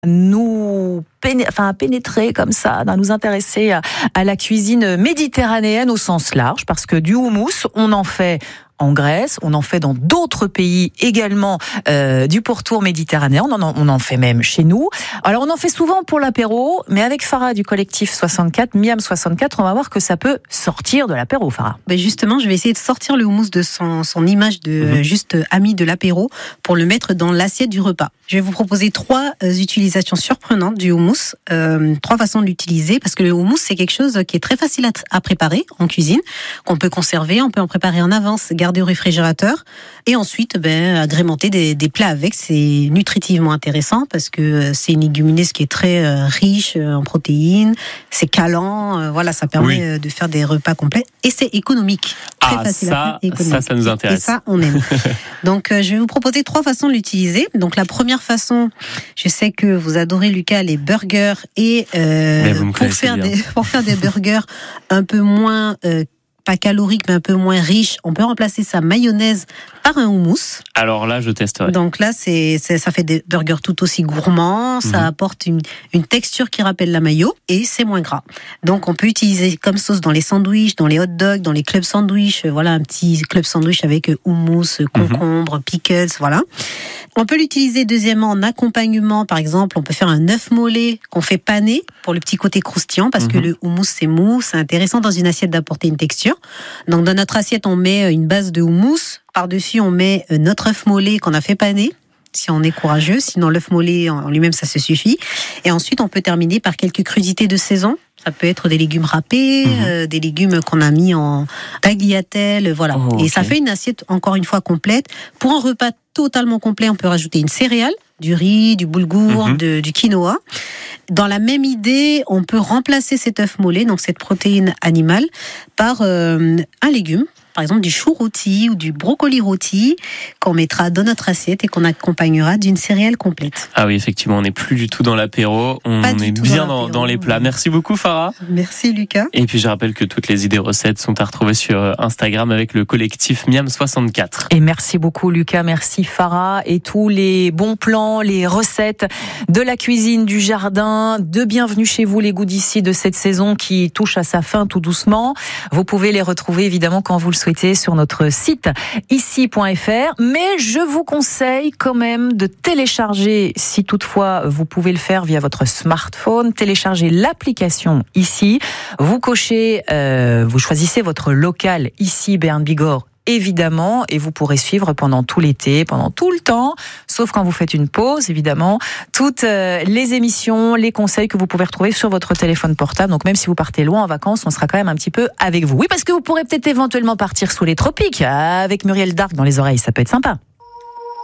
pénétrer comme ça, à nous intéresser à la cuisine méditerranéenne au sens large, parce que du houmous, on en fait en Grèce, on en fait dans d'autres pays également du pourtour méditerranéen, on en fait même chez nous. Alors on en fait souvent pour l'apéro, mais avec Farah du collectif 64, Miam 64, on va voir que ça peut sortir de l'apéro, Farah. Ben justement, je vais essayer de sortir le houmous de son image de juste ami de l'apéro pour le mettre dans l'assiette du repas. Je vais vous proposer 3 utilisations surprenantes du houmous, 3 façons de l'utiliser, parce que le houmous, c'est quelque chose qui est très facile à préparer en cuisine, qu'on peut conserver, on peut en préparer en avance, garder au réfrigérateur, et ensuite agrémenter des plats avec. C'est nutritivement intéressant, parce que c'est une légumineuse qui est très riche en protéines, c'est calant, ça permet de faire des repas complets, et c'est économique. Très facile à faire, ça nous intéresse. Et ça, on aime. Donc, je vais vous proposer 3 façons de l'utiliser. Donc, la première façon, je sais que vous adorez, Lucas, les burgers, et pour faire des burgers un peu moins pas calorique, mais un peu moins riche, on peut remplacer sa mayonnaise par un houmous. Alors là, je testerai. Donc là, ça fait des burgers tout aussi gourmands, ça apporte une texture qui rappelle la mayo, et c'est moins gras. Donc on peut utiliser comme sauce dans les sandwichs, dans les hot dogs, dans les clubs sandwich. Voilà, un petit club sandwich avec houmous, concombre, pickles, voilà. On peut l'utiliser deuxièmement en accompagnement. Par exemple, on peut faire un œuf mollet qu'on fait paner pour le petit côté croustillant, parce que le houmous, c'est mou, c'est intéressant dans une assiette d'apporter une texture. Donc dans notre assiette, on met une base de houmous. Par-dessus, on met notre œuf mollet qu'on a fait paner, si on est courageux. Sinon, l'œuf mollet en lui-même, ça se suffit. Et ensuite, on peut terminer par quelques crudités de saison. Ça peut être des légumes râpés, des légumes qu'on a mis en tagliatelle, voilà. Et ça fait une assiette, encore une fois, complète. Pour un repas totalement complet, on peut rajouter une céréale, du riz, du boulgour, du quinoa. Dans la même idée, on peut remplacer cet œuf mollet, donc cette protéine animale, par un légume. Par exemple, du chou rôti ou du brocoli rôti qu'on mettra dans notre assiette et qu'on accompagnera d'une céréale complète. Ah oui, effectivement, on n'est plus du tout dans l'apéro, on est bien dans les plats. Merci beaucoup, Farah. Merci, Lucas. Et puis, je rappelle que toutes les idées recettes sont à retrouver sur Instagram avec le collectif Miam 64. Et merci beaucoup, Lucas, merci Farah, et tous les bons plans, les recettes de la cuisine du jardin, de Bienvenue chez vous, les goûts d'ici de cette saison qui touche à sa fin tout doucement. Vous pouvez les retrouver évidemment quand vous le souhaitez sur notre site ici.fr, mais je vous conseille quand même de télécharger, si toutefois vous pouvez le faire via votre smartphone, télécharger l'application Ici, vous cochez, vous choisissez votre local Ici Béarn Bigorre, évidemment, et vous pourrez suivre pendant tout l'été, pendant tout le temps, sauf quand vous faites une pause, évidemment, toutes les émissions, les conseils que vous pouvez retrouver sur votre téléphone portable. Donc même si vous partez loin en vacances, on sera quand même un petit peu avec vous. Oui, parce que vous pourrez peut-être éventuellement partir sous les tropiques avec Muriel Darc dans les oreilles, ça peut être sympa.